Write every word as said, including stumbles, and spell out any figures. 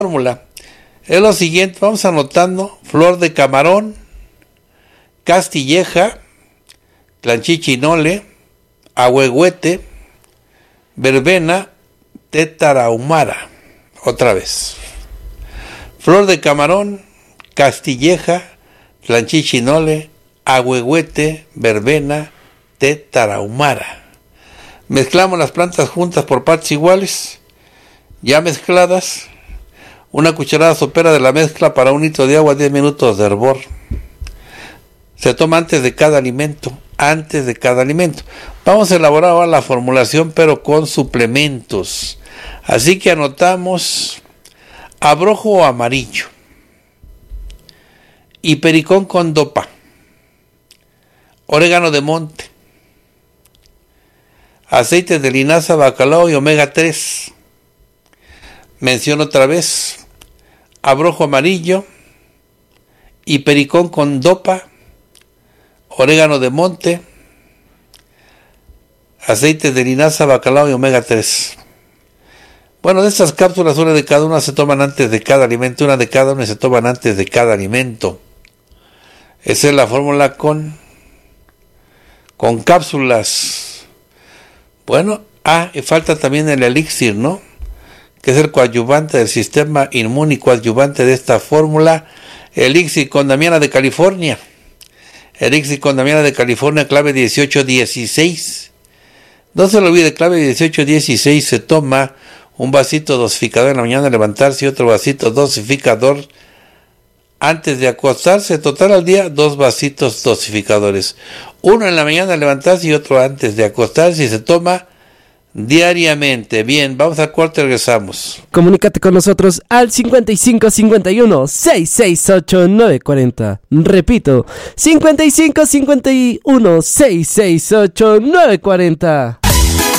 fórmula es lo siguiente, vamos anotando: flor de camarón, castilleja, tlanchichinole, ahuehuete, verbena, té tarahumara. Otra vez: flor de camarón, castilleja, tlanchichinole, ahuehuete, verbena, té tarahumara. Mezclamos las plantas juntas por partes iguales. Ya mezcladas, una cucharada sopera de la mezcla para un litro de agua, diez minutos de hervor. Se toma antes de cada alimento, antes de cada alimento. Vamos a elaborar ahora la formulación, pero con suplementos. Así que anotamos abrojo amarillo, hipericón con dopa, orégano de monte, aceites de linaza, bacalao y omega tres. Menciono otra vez: abrojo amarillo, hipericón con dopa, orégano de monte, aceites de linaza, bacalao y omega tres. Bueno, de estas cápsulas, una de cada una se toman antes de cada alimento, una de cada una se toman antes de cada alimento. Esa es la fórmula con, con cápsulas. Bueno, ah, y falta también el elixir, ¿no?, que es el coadyuvante del sistema inmune y coadyuvante de esta fórmula. Elixir con Damiana de California. Elixir con Damiana de California, clave dieciocho dieciséis. No se lo olvide, clave dieciocho dieciséis. Se toma un vasito dosificador en la mañana al levantarse y otro vasito dosificador antes de acostarse. Total al día, dos vasitos dosificadores. Uno en la mañana al levantarse y otro antes de acostarse, y se toma diariamente. Bien, vamos al corte, regresamos. Comunícate con nosotros al cincuenta y cinco cincuenta y uno seiscientos sesenta y ocho novecientos cuarenta. Repito, cincuenta y cinco cincuenta y uno seiscientos sesenta y ocho novecientos cuarenta.